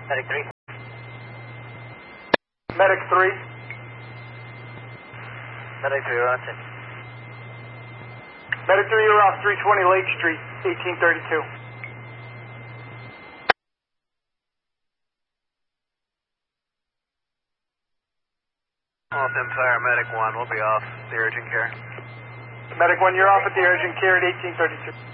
Medic 3. Medic 3. Medic 3, you're on scene. Medic 3, you're off 320 Lake Street, 1832. Austin Fire, Medic 1, we'll be off the urgent care. Medic 1, you're off at the urgent care at 1832.